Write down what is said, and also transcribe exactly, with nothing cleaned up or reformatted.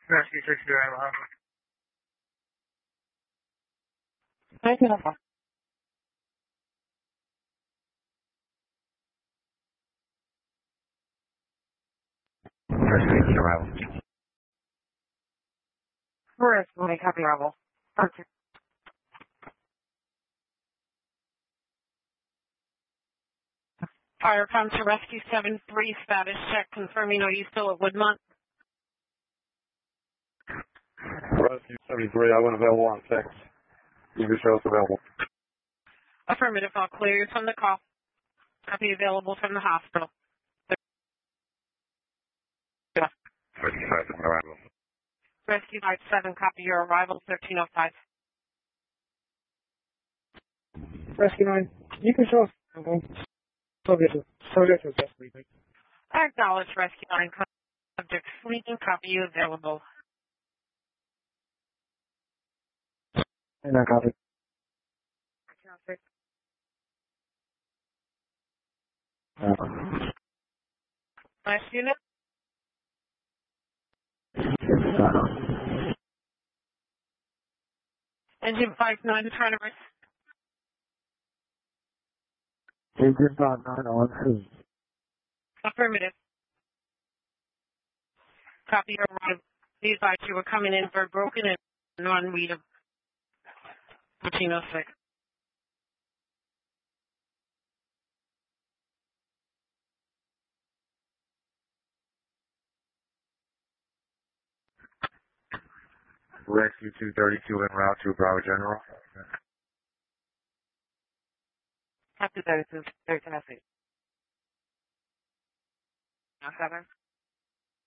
Rescue six zero, Thank you. Rescue arrival. Rescue, copy arrival. Okay. Fire come to rescue seven three, status check, confirming are you still at Woodmont? Rescue seventy-three, I went available on six. You can show us available. Affirmative, I'll clear you from the call. Copy available from the hospital. Yeah. Rescue five seven arrival. Rescue five seven, copy your arrival, thirteen oh five. Rescue nine, you can show us available. Subject to, subject to just sleeping. I acknowledge rescue nine, subject sleeping, copy you available. And I copy. Uh, Last unit? Engine five nine, trying to risk. Engine five nine on scene. Affirmative. Copy your arrival. Be advised you were coming in for broken and non-readable. thirteen oh six. Rescue two thirty-two en route to Bravo General. Copy thirty-two, thirty-two, seven.